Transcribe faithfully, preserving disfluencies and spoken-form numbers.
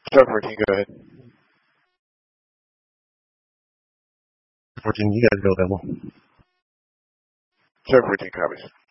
seven fourteen, go ahead. fourteen, you guys go, Devil. seven fourteen copies.